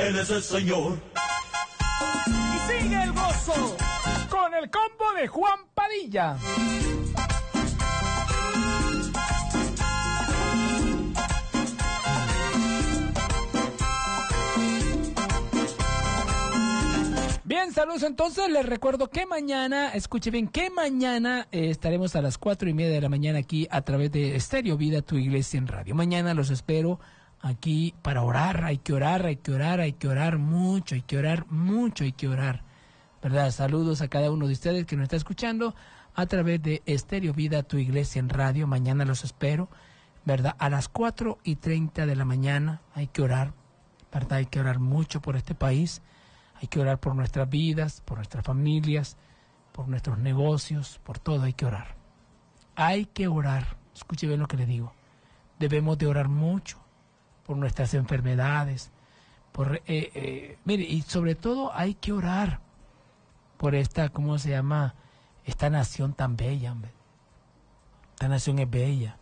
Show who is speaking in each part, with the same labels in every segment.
Speaker 1: Él es el Señor.
Speaker 2: Y sigue el gozo con el combo de Juan Padilla. Bien, saludos. Entonces les recuerdo que mañana, escuche bien, que mañana estaremos a las 4:30 de la mañana aquí a través de Estéreo Vida, tu iglesia en radio. Mañana los espero aquí para orar. Hay que orar, hay que orar, hay que orar mucho, hay que orar mucho, hay que orar, ¿verdad? Saludos a cada uno de ustedes que nos está escuchando a través de Estéreo Vida, tu iglesia en radio. Mañana los espero, ¿verdad? A las 4:30 de la mañana. Hay que orar, ¿verdad? Hay que orar mucho por este país. Hay que orar por nuestras vidas, por nuestras familias, por nuestros negocios, por todo hay que orar. Hay que orar. Escuche bien lo que le digo. Debemos de orar mucho por nuestras enfermedades. Mire, y sobre todo hay que orar por esta, ¿cómo se llama? Esta nación tan bella, hombre. Esta nación es bella.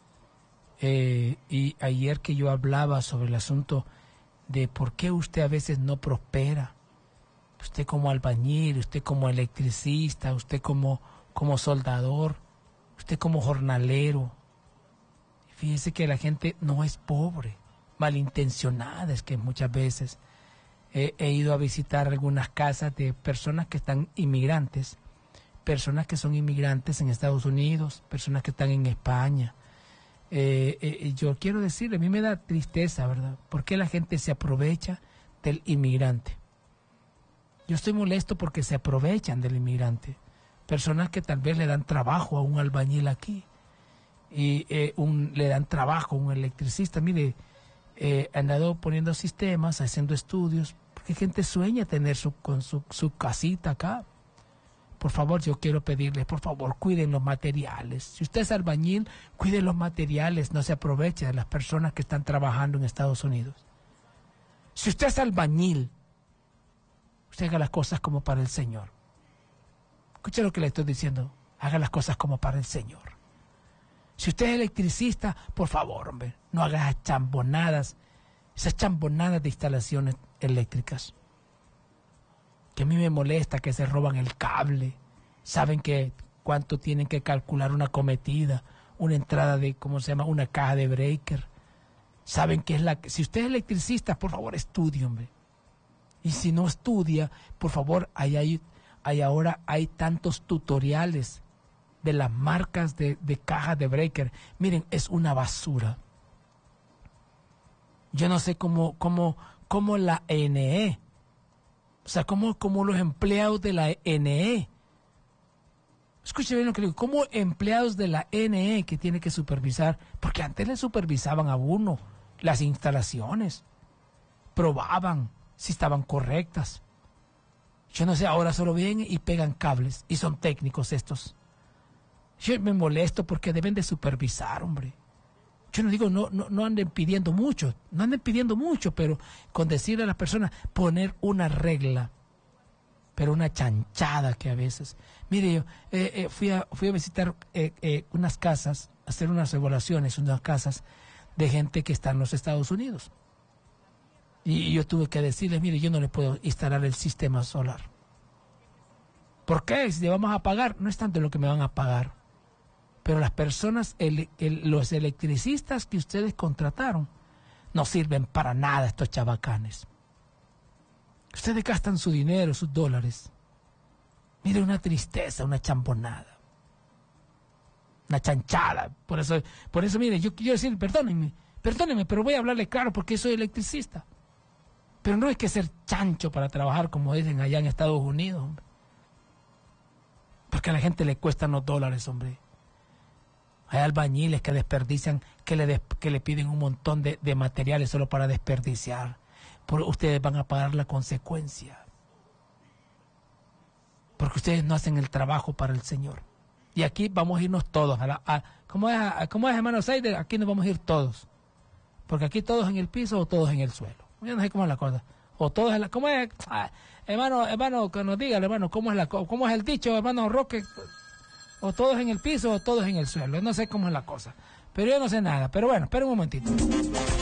Speaker 2: Y ayer que yo hablaba sobre el asunto de por qué usted a veces no prospera. Usted como albañil, usted como electricista, usted como soldador, usted como jornalero. Fíjese que la gente no es pobre, malintencionada, es que muchas veces he ido a visitar algunas casas de personas que están inmigrantes, personas que son inmigrantes en Estados Unidos, personas que están en España. Yo quiero decirle, a mí me da tristeza, ¿verdad? ¿Por qué la gente se aprovecha del inmigrante? Yo estoy molesto porque se aprovechan del inmigrante. Personas que tal vez le dan trabajo a un albañil aquí y le dan trabajo a un electricista. Mire, han andado poniendo sistemas, haciendo estudios, porque gente sueña tener su casita acá. Por favor, yo quiero pedirles, por favor, cuiden los materiales. Si usted es albañil, cuide los materiales, no se aproveche de las personas que están trabajando en Estados Unidos. Si usted es albañil, usted haga las cosas como para el Señor. Escuche lo que le estoy diciendo, haga las cosas como para el Señor. Si usted es electricista, por favor, hombre, no haga esas chambonadas de instalaciones eléctricas. Que a mí me molesta que se roban el cable. Saben que cuánto tienen que calcular una cometida, una entrada de, ¿cómo se llama? Una caja de breaker. Saben que si usted es electricista, por favor, estudie, hombre. Y si no estudia, por favor, ahora hay tantos tutoriales de las marcas de cajas de breaker. Miren, es una basura. Yo no sé cómo la NE, o sea, como los empleados de la NE. Escuche bien lo que digo, como empleados de la NE que tiene que supervisar, porque antes le supervisaban a uno las instalaciones, probaban si estaban correctas. Yo no sé, ahora solo vienen y pegan cables y son técnicos estos. Yo me molesto porque deben de supervisar, hombre. Yo no digo, no anden pidiendo mucho, pero con decirle a las personas, poner una regla, pero una chanchada que a veces. Mire, yo fui a visitar unas casas, hacer unas evaluaciones, unas casas de gente que está en los Estados Unidos. Y yo tuve que decirles, mire, yo no le puedo instalar el sistema solar. ¿Por qué? Si le vamos a pagar, no es tanto lo que me van a pagar. Pero las personas, los electricistas que ustedes contrataron, no sirven para nada estos chabacanes. Ustedes gastan su dinero, sus dólares. Mire, una tristeza, una chambonada. Una chanchada. Por eso, mire, yo quiero decir, perdónenme, pero voy a hablarle claro porque soy electricista. Pero no hay que ser chancho para trabajar, como dicen allá en Estados Unidos, hombre. Porque a la gente le cuestan los dólares, hombre. Hay albañiles que desperdician, que le piden un montón de materiales solo para desperdiciar. Ustedes van a pagar la consecuencia. Porque ustedes no hacen el trabajo para el Señor. Y aquí vamos a irnos todos. ¿Cómo es, hermano Seider? Aquí nos vamos a ir todos. Porque aquí todos en el piso o todos en el suelo. Yo no sé cómo es la cosa. O todos en la... ¿Cómo es? Hermano, que nos diga, hermano, ¿cómo es el dicho, hermano Roque? O todos en el piso o todos en el suelo. No sé cómo es la cosa. Pero yo no sé nada. Pero bueno, espera un momentito.